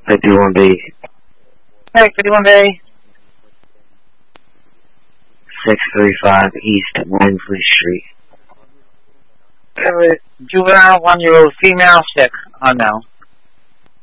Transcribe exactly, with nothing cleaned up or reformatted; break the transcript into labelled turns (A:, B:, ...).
A: fifty-one B.
B: Hey, fifty-one B.
A: six thirty-five East Winsley Street.
B: Juvenile, one-year-old female, sick, unknown.